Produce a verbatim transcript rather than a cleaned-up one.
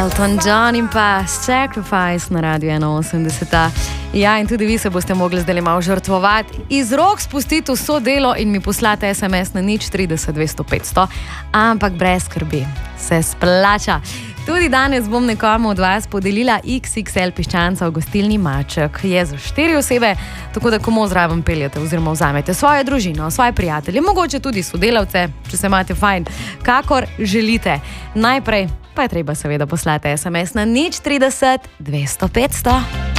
Elton John in pa Sacrifice na Radiu ena osemdeset. Ja, in tudi vi se boste mogli zdaj malo žrtvovati, iz rok spustiti vso delo in mi poslati es em es na nič trideset dvesto petsto, ampak brez skrbi, se splača. Tudi danes bom nekomu od vas podelila iks iks el piščanca v gostilni Maček. Je za štiri osebe, tako da komu zraven peljete oziroma vzamete svojo družino, svoje prijatelje, mogoče tudi sodelavce, če se imate fajn, kakor želite. Najprej pa je treba seveda poslati es em es na nič trideset dvesto petsto.